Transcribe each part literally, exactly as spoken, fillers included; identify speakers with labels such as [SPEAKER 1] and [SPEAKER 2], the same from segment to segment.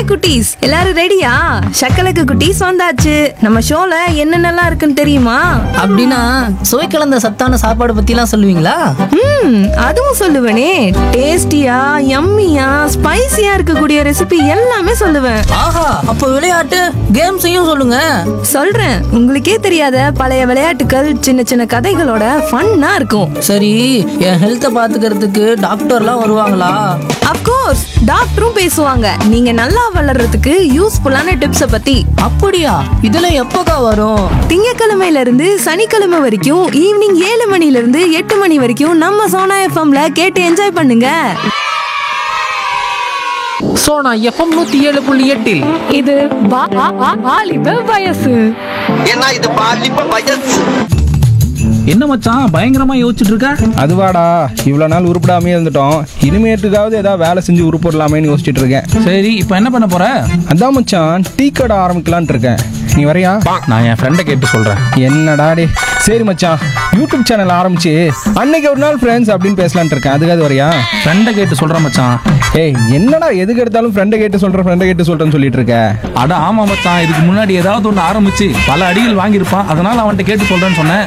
[SPEAKER 1] குட்டீஸ் எல்லாரும் ரெடியா? சக்கலக்கு குட்டீஸ் வந்தாச்சு. நம்ம ஷோல என்னென்னலாம் இருக்குன்னு தெரியுமா?
[SPEAKER 2] அப்படின்னா சுவை கலந்த சத்தான சாப்பாடு பத்திலாம் சொல்லுவீங்களா?
[SPEAKER 1] ம் அதுவும் சொல்லுவேனே. டேஸ்டியா, யம்மியா, ஸ்பைசியா இருக்கக்கூடிய ரெசிபி எல்லாமே சொல்லுவேன்.
[SPEAKER 2] ஆஹா, அப்ப விளையாட்டு கேம்ஸையும் சொல்லுங்க.
[SPEAKER 1] சொல்றேன். உங்களுக்கே தெரியாத பழைய விளையாட்டுகள், சின்ன சின்ன கதைகளோட ஃபன்னா இருக்கும்.
[SPEAKER 2] சரி, என் ஹெல்த்தை பாத்துக்கிறதுக்கு டாக்டர்லாம் வருவாங்களா?
[SPEAKER 1] அப்கோர்ஸ், டாக்டரும் பேசுவாங்க. நீங்க நல்லா வளர்றதுக்கு யூஸ்ஃபுல்லான டிப்ஸ பத்தி.
[SPEAKER 2] அப்படியா? இதெல்லாம் எப்போக்கா வரும்?
[SPEAKER 1] திங்கக்கிழமையில இருந்து சனிக்கிழமை வரைக்கும் ஈவினிங் ஏழு மணில இருந்து எட்டு மணி வரைக்கும் நம்ம சோனா எஃப்எம்ல கேட்டு என்ஜாய் பண்ணுங்க.
[SPEAKER 3] சோனா எஃப்எம் நூத்தி ஏழு புள்ளி எட்டில்
[SPEAKER 4] இது வா- வா- வா- வாலிப வயசு.
[SPEAKER 5] ஏன்னா இது பாலிப்ப வயசு.
[SPEAKER 6] என்ன மச்சான் பயங்கரமா யோசிச்சுட்டு இருக்க?
[SPEAKER 7] அதுவாடா, இவ்வளோ நாள் உருப்படாமே இருந்துட்டோம். இனிமேட்டுக்காவது ஏதாவது வேலை செஞ்சு உருப்பிடலாமேன்னு யோசிச்சுட்டு இருக்கேன்.
[SPEAKER 6] சரி, இப்போ என்ன பண்ண போற?
[SPEAKER 7] அதான் மச்சான், டீ கடை ஆரம்பிக்கலான் இருக்கேன். நீ வரையா?
[SPEAKER 6] நான் என் ஃப்ரெண்டை கேட்டு சொல்றேன்.
[SPEAKER 7] என்னடா டே. சரி மச்சான், யூடியூப் சேனல் ஆரம்பிச்சு அன்னைக்கு ஒரு நாள் ஃப்ரெண்ட்ஸ் அப்படின்னு பேசலான் இருக்கேன். அதுக்காவது வரையா?
[SPEAKER 6] ஃப்ரெண்டை கேட்டு சொல்றேன் மச்சான்.
[SPEAKER 7] ஏய், என்னடா எதுக்கு எடுத்தாலும் ஃப்ரெண்டை கேட்டு சொல்கிறேன் ஃப்ரெண்டை கேட்டு சொல்கிறேன்னு சொல்லிட்டு இருக்க?
[SPEAKER 6] அட ஆமா மச்சான், இதுக்கு முன்னாடி ஏதாவது ஒன்று ஆரம்பிச்சு பல அடிகள் வாங்கியிருப்பான். அதனால அவன்கிட்ட கேட்டு சொல்றேன்னு சொன்னேன்.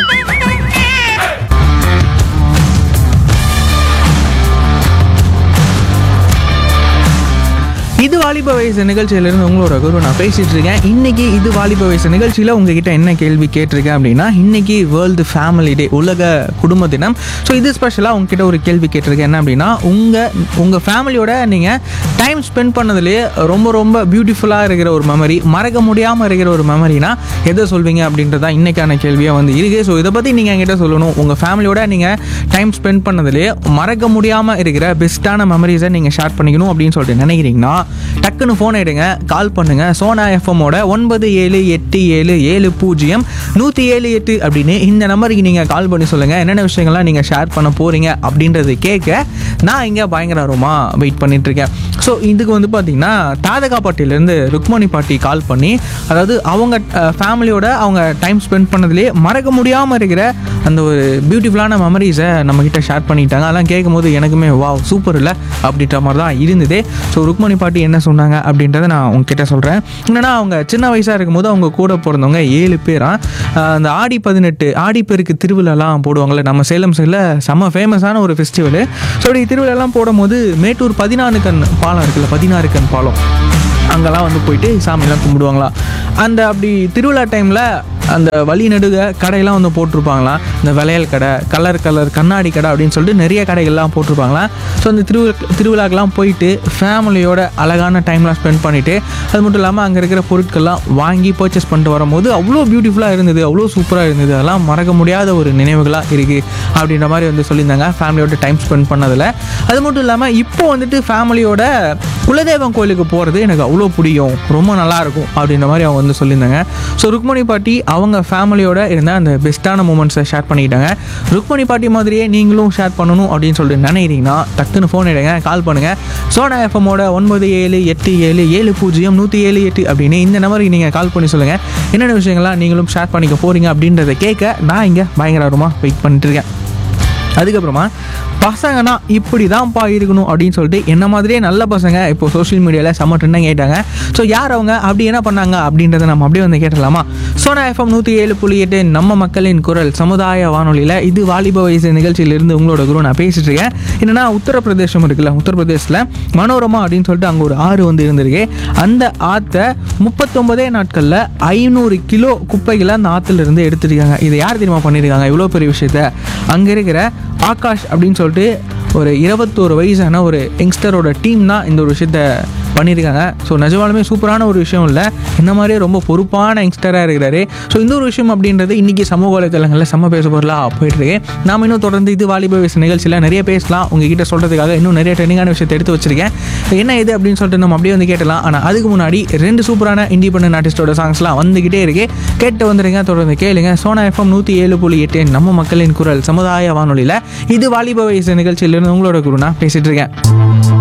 [SPEAKER 3] இது வாலிப வயசு நிகழ்ச்சியிலிருந்து உங்களோட குரு நான் பேசிட்டு இருக்கேன். இன்னைக்கு இது வாலிப வயசு நிகழ்ச்சியில் உங்ககிட்ட என்ன கேள்வி கேட்டிருக்கேன் அப்படின்னா, இன்னைக்கு வேர்ல்டு ஃபேமிலி டே, உலக குடும்ப தினம். ஸோ இது ஸ்பெஷலாக உங்ககிட்ட ஒரு கேள்வி கேட்டிருக்கேன். என்ன அப்படின்னா, உங்கள் உங்கள் ஃபேமிலியோட நீங்கள் டைம் ஸ்பெண்ட் பண்ணதுலேயே ரொம்ப ரொம்ப பியூட்டிஃபுல்லாக இருக்கிற ஒரு மெமரி, மறக்க முடியாமல் இருக்கிற ஒரு மெமரினா எதை சொல்வீங்க அப்படின்றதான் இன்னைக்கான கேள்வியாக வந்து இருக்குது. ஸோ இதை பற்றி நீங்கள் என்கிட்ட சொல்லணும். உங்கள் ஃபேமிலியோட நீங்கள் டைம் ஸ்பெண்ட் பண்ணதுலேயே மறக்க முடியாமல் இருக்கிற பெஸ்ட்டான மெமரிஸை நீங்கள் ஷேர் பண்ணிக்கணும் அப்படின்னு சொல்லிட்டு நினைக்கிறீங்கன்னா டக்குன்னு ஃபோன் எடுங்க, கால் பண்ணுங்க. சோனா எஃப்எம்மோட ஒன்பது ஏழு எட்டு ஏழு ஏழு பூஜ்ஜியம் நூற்றி ஏழு எட்டு அப்படின்னு இந்த நம்பருக்கு நீங்கள் கால் பண்ணி சொல்லுங்கள் என்னென்ன விஷயங்கள்லாம் நீங்கள் ஷேர் பண்ண போகிறீங்க அப்படின்றது கேட்க நான் இங்கே பயங்கரமாக வெயிட் பண்ணிட்டு இருக்கேன். ஸோ இதுக்கு வந்து பார்த்தீங்கன்னா தாதகா பாட்டிலேருந்து ருக்மணி பாட்டி கால் பண்ணி, அதாவது அவங்க ஃபேமிலியோட அவங்க டைம் ஸ்பெண்ட் பண்ணதுலேயே மறக்க முடியாமல் இருக்கிற அந்த ஒரு பியூட்டிஃபுல்லான மெமரிஸை நம்மக்கிட்ட ஷேர் பண்ணிட்டாங்க. அதெல்லாம் கேட்கும்போது எனக்குமே வா சூப்பர் இல்லை அப்படின்ற மாதிரி தான் இருந்தது. ஸோ ருக்மணி பாட்டி என்ன சொன்னாங்க அப்படின்றத நான் உங்ககிட்ட சொல்கிறேன். என்னென்னா, அவங்க சின்ன வயசாக இருக்கும்போது அவங்க கூட பிறந்தவங்க ஏழு பேரா. அந்த ஆடி பதினெட்டு ஆடி பெருக்கு திருவிழாலாம் போடுவாங்கள்ல, நம்ம சேலம் சைடில் செம்ம ஃபேமஸான ஒரு ஃபெஸ்டிவலு. ஸோ அப்படி திருவிழாலாம் போடும்போது மேட்டூர் பதினாறு கண் பாலம் இருக்குல்ல, பதினாறு கண் பாலம், அங்கெல்லாம் வந்து போயிட்டு சாமியெல்லாம் கும்பிடுவாங்களாம். அந்த அப்படி திருவிழா டைமில் அந்த வழி நடுக கடையெல்லாம் வந்து போட்டிருப்பாங்களாம். இந்த விளையல் கடை, கலர் கலர் கண்ணாடி கடை அப்படின்னு சொல்லிட்டு நிறைய கடைகள்லாம் போட்டிருப்பாங்களாம். ஸோ அந்த திருவிழா திருவிழாக்கெல்லாம் போயிட்டு ஃபேமிலியோட அழகான டைம்லாம் ஸ்பெண்ட் பண்ணிவிட்டு, அது மட்டும் இல்லாமல் அங்கே இருக்கிற பொருட்கள்லாம் வாங்கி பர்ச்சேஸ் பண்ணிட்டு வரும்போது அவ்வளோ பியூட்டிஃபுல்லாக இருந்தது, அவ்வளோ சூப்பராக இருந்தது. அதெல்லாம் மறக்க முடியாத ஒரு நினைவுகளாக இருக்குது அப்படின்ற மாதிரி வந்து சொல்லியிருந்தாங்க ஃபேமிலியோட டைம் ஸ்பெண்ட் பண்ணதில். அது மட்டும் இல்லாமல் இப்போ வந்துட்டு ஃபேமிலியோட குலதெய்வம் கோயிலுக்கு போகிறது எனக்கு அவ்வளோ பிடிக்கும், ரொம்ப நல்லாயிருக்கும் அப்படின்ற மாதிரி அவங்க வந்து சொல்லியிருந்தாங்க. ஸோ ருக்மணி பாட்டி அவங்க ஃபேமிலியோட இருந்த அந்த பெஸ்ட்டான மூமெண்ட்ஸை ஷேர் பண்ணிக்கிட்டாங்க. ருக்மணி பாட்டி மாதிரியே நீங்களும் ஷேர் பண்ணணும் அப்படின்னு சொல்லிட்டு நினைக்கிறீங்கன்னா டக்குன்னு ஃபோன் எடுங்க, கால் பண்ணுங்கள். சோனா எஃப்எம்மோட ஒன்பது ஏழு எட்டு ஏழு ஏழு பூஜ்ஜியம் நூற்றி ஏழு எட்டு அப்படின்னு இந்த நம்பருக்கு நீங்கள் கால் பண்ணி சொல்லுங்கள் என்னென்ன விஷயங்கள்லாம் நீங்களும் ஷேர் பண்ணிக்க போகிறீங்க அப்படின்றத கேட்க நான் இங்கே பயங்கரமாக வெயிட் பண்ணிட்டு இருக்கேன். அதுக்கப்புறமா பசங்கன்னா இப்படி தான்ப்பா இருக்கணும் அப்படின்னு சொல்லிட்டு என்ன மாதிரியே நல்ல பசங்க இப்போ சோஷியல் மீடியாவில் செம்ம ட்ரெண்டாக கேட்டாங்க. ஸோ யார் அவங்க, அப்படி என்ன பண்ணாங்க அப்படின்றத நம்ம அப்படியே வந்து கேட்டலாமா? சோனா எஃப்எம் நூற்றி ஏழு புள்ளி எட்டு நம்ம மக்களின் குரல் சமுதாய வானொலியில் இது வாலிப வயசு நிகழ்ச்சியிலிருந்து உங்களோட குரு நான் பேசிட்டு இருக்கேன். என்னன்னா, உத்தரப்பிரதேசம் இருக்குல்ல, உத்தரப்பிரதேசில் மனோரமா அப்படின்னு சொல்லிட்டு அங்கே ஒரு ஆறு வந்து இருந்திருக்கு. அந்த ஆற்றை முப்பத்தொன்பதே நாட்களில் ஐநூறு கிலோ குப்பைகளை அந்த ஆற்றுல இருந்து எடுத்துருக்காங்க. இதை யார் தெரியுமா பண்ணியிருக்காங்க? இவ்வளோ பெரிய விஷயத்த அங்கே இருக்கிற ஆகாஷ் அப்படின்னு சொல்லிட்டு ஒரு இருபத்தோரு வயசான ஒரு யங்ஸ்டரோட டீம் தான் இந்த ஒரு விஷயத்த பண்ணியிருக்காங்க. ஸோ நிஜமாலுமே சூப்பரான ஒரு விஷயம் இல்லை, இந்த மாதிரியே ரொம்ப பொறுப்பான யங்ஸ்டராக இருக்கிறாரு. ஸோ இந்த ஒரு விஷயம் அப்படின்றது இன்றைக்கி சமூக வலைத்தளங்களில் செம்ம பேச பொருளாக போயிட்டுருக்கு. நாம் இன்னும் தொடர்ந்து இது வாலிப வயசு நிகழ்ச்சியில் நிறைய பேசலாம். உங்ககிட்ட சொல்கிறதுக்காக இன்னும் நிறைய ட்ரெண்டிங்கான விஷயத்தை எடுத்து வச்சிருக்கேன். என்ன இது அப்படின்னு சொல்லிட்டு நம்ம அப்படியே வந்து கேட்டலாம். ஆனால் அதுக்கு முன்னாடி ரெண்டு சூப்பரான இண்டிபெண்டன்ட் ஆர்டிஸ்டோட சாங்ஸ்லாம் வந்துக்கிட்டே இருக்கு, கேட்டு வந்துடுங்க, தொடர்ந்து கேளுங்க. சோனா எஃப்எம் நூற்றி ஏழு புள்ளி எட்டு நம்ம மக்களின் குரல் சமுதாய வானொலியில் இது வாலிப வயசு நிகழ்ச்சியிலிருந்து உங்களோட குரு நான் பேசிகிட்டு இருக்கேன்.